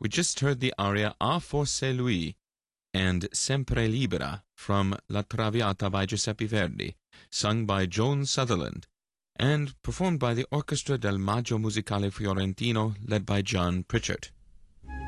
We just heard the aria A Forse Lui and Sempre Libera from La Traviata by Giuseppe Verdi, sung by Joan Sutherland, and performed by the Orchestra del Maggio Musicale Fiorentino, led by John Pritchard.